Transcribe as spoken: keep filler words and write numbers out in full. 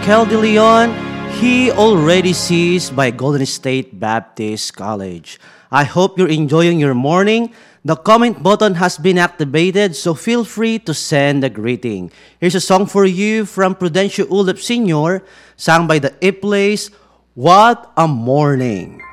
Raquel De Leon, He Already Sees by Golden State Baptist College. I hope you're enjoying your morning. The comment button has been activated, so feel free to send a greeting. Here's a song for you from Prudencio Ulep Senior, sung by the Ipleys, What a Morning.